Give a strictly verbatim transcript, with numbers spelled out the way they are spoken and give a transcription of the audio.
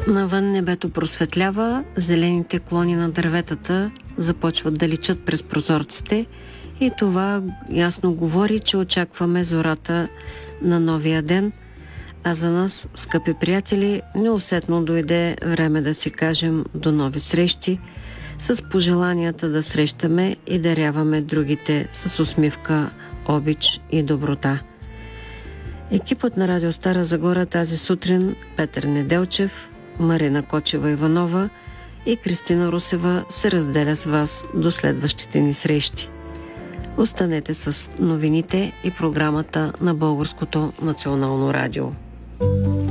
Навън небето просветлява, зелените клони на дърветата започват да личат през прозорците и това ясно говори, че очакваме зората на новия ден. А за нас, скъпи приятели, неусетно дойде време да си кажем до нови срещи, с пожеланията да срещаме и даряваме другите с усмивка, обич и доброта. Екипът на Радио Стара Загора тази сутрин: Петър Неделчев, Марина Кочева-Иванова и Кристина Русева се разделя с вас до следващите ни срещи. Останете с новините и програмата на Българското национално радио.